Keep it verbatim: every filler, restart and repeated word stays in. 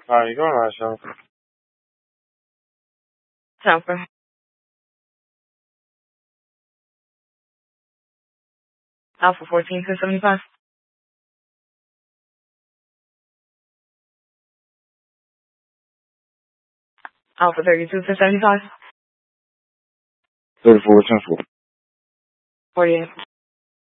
How you doing, myself? Alpha. Alpha fourteen two seventy five. Alpha thirty two two seventy five. thirty-four ten four. Forty eight.